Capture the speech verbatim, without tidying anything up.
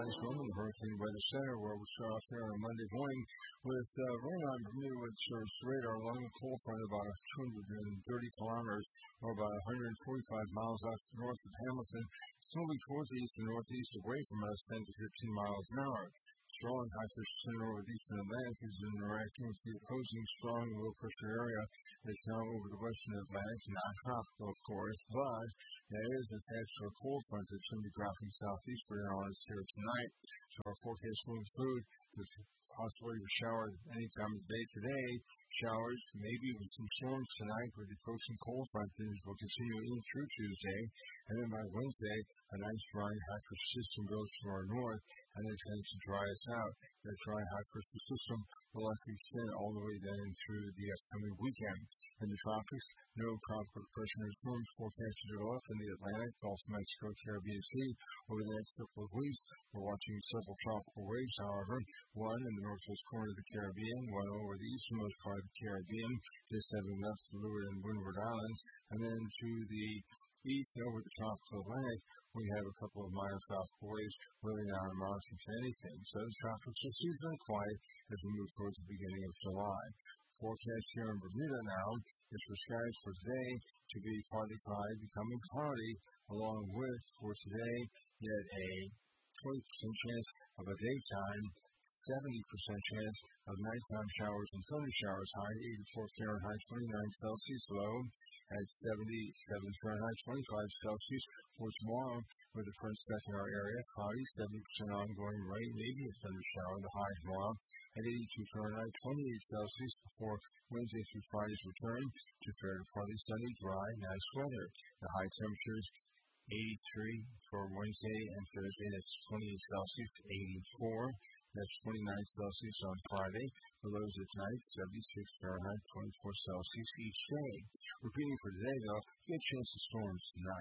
nice moment, Hurricane Weather Center, where we start off here on a Monday morning with uh, rain on Bermuda, which serves radar along the cold front about two hundred thirty kilometers, or about one hundred forty-five miles off north of Hamilton. It's moving towards the east and northeast away from us, ten to fifteen miles an hour. Strong high pressure center over the eastern Atlantic is interacting with the opposing strong low pressure area that's now over the western Atlantic, not tropical, of course, but there is attached to a cold front that's going to be dropping southeastward on us here tonight. So our forecast will include the possibility of a shower any time of the day today. Showers, maybe with some storms tonight with the approaching cold front. Things will continue in through Tuesday. And then by Wednesday, a nice dry high pressure system goes to our north, and it tends to dry us out. That dry high pressure system will likely extend all the way down through the upcoming weekend. In the tropics, no tropical depression or storms forecasted at all in the Atlantic, Gulf of Mexico, Caribbean Sea. Over the next couple of weeks, we're watching several tropical waves, however, one in the northwest corner of the Caribbean, one over the easternmost part of the Caribbean, just having left the Leeward and Windward Islands, and then to the east over the tropical Atlantic, we have a couple of minor tropical waves really not amounting to anything. So the tropics are seasonally quiet as we move towards the beginning of July. Forecast here in Bermuda now is for skies for today to be partly cloudy, becoming cloudy, along with, for today, yet a twenty percent chance of a daytime, seventy percent chance of nighttime showers and thunder showers, high eighty-four Fahrenheit, twenty-nine Celsius, low at seventy-seven Fahrenheit, twenty-five Celsius. For tomorrow, with the first step in our area, cloudy, seventy percent ongoing rain, maybe a thunder shower, the high tomorrow at eighty-two Fahrenheit, twenty-eight Celsius, before Wednesday through Friday's return to fair to partly sunny, dry, nice weather. The high temperatures, eighty-three for Wednesday and Thursday, that's twenty-eight Celsius, eighty-four, that's twenty-nine Celsius on Friday. The lows at night, seventy-six Fahrenheit, twenty-four Celsius each day. Repeating for today, though, good chance of storms tonight.